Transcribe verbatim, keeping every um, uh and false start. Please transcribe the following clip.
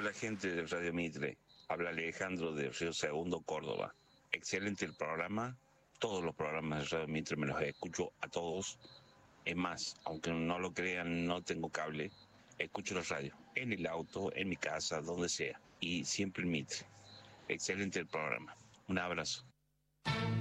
Hola gente de Radio Mitre, habla Alejandro de Río Segundo, Córdoba. Excelente el programa, todos los programas de Radio Mitre me los escucho a todos. Es más, aunque no lo crean, no tengo cable, escucho la radio, en el auto, en mi casa, donde sea, y siempre en Mitre. Excelente el programa, un abrazo.